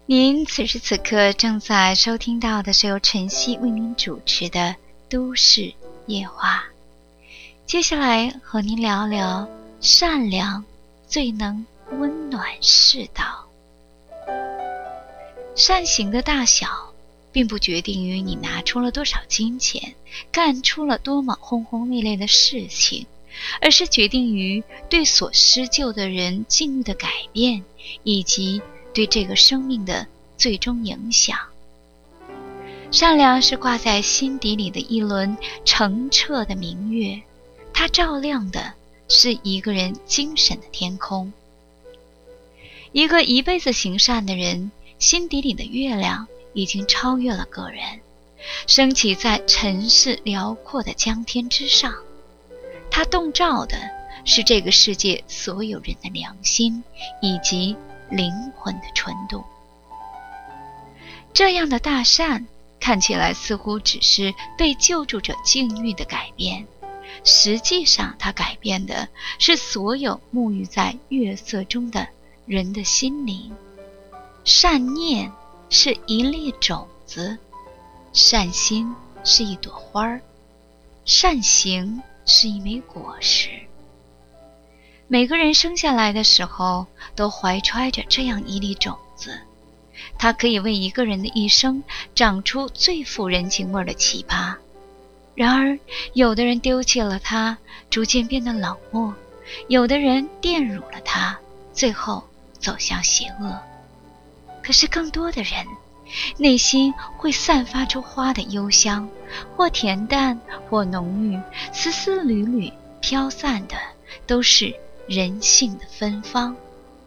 您此时此刻正在收听到的是由晨曦为您主持的《都市夜话》。接下来和您聊聊善良最能温暖世道。善行的大小并不决定于你拿出了多少金钱，干出了多么轰轰烈烈的事情，而是决定于对所施救的人境遇的改变，以及对这个生命的最终影响。善良是挂在心底里的一轮澄澈的明月，它照亮的是一个人精神的天空。一个一辈子行善的人，心底里的月亮已经超越了个人，升起在尘世辽阔的江天之上。它洞照的是这个世界所有人的良心以及灵魂的纯度。这样的大善看起来似乎只是被救助者境遇的改变，实际上它改变的是所有沐浴在月色中的人的心灵。善念是一粒种子，善心是一朵花，善行是一枚果实。每个人生下来的时候都怀揣着这样一粒种子，它可以为一个人的一生长出最富人情味的奇葩。然而有的人丢弃了它，逐渐变得冷漠；有的人玷辱了它，最后走向邪恶。可是更多的人内心会散发出花的幽香，或恬淡或浓郁，丝丝缕缕飘散的都是人性的芬芳。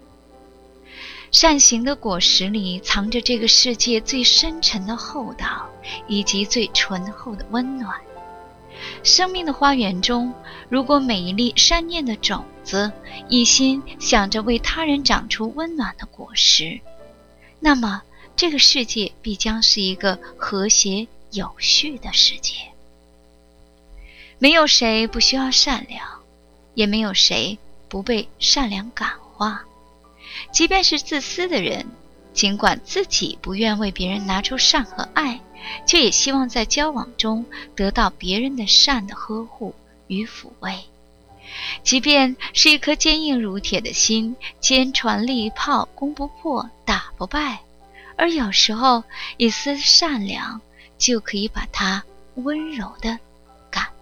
善行的果实里藏着这个世界最深沉的厚道，以及最醇厚的温暖。生命的花园中，如果每一粒善念的种子一心想着为他人长出温暖的果实，那么这个世界必将是一个和谐有序的世界。没有谁不需要善良，也没有谁不被善良感化。即便是自私的人，尽管自己不愿为别人拿出善和爱，却也希望在交往中得到别人的善的呵护与抚慰。即便是一颗坚硬如铁的心，坚船利炮，攻不破，打不败，而有时候一丝善良就可以把它温柔地